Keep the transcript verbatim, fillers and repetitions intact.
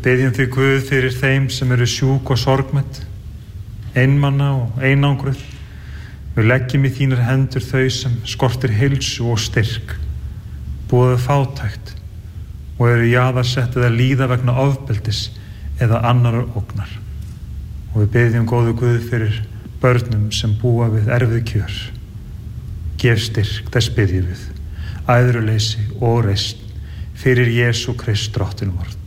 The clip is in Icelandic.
Við biðjum því Guð fyrir þeim sem eru sjúk og sorgmætt, einmana og einangruð. Við leggjum í þínar hendur þau sem skortir heilsu og styrk, búið fátækt og eru jaðarsett eða líða vegna ofbeldis eða annar ógnar. Og við biðjum góðu Guð fyrir börnum sem búa við erfið kjör. Gef styrk, þess biðjum við, æðruleysi og reisn fyrir Jesú Krist drottinn vor.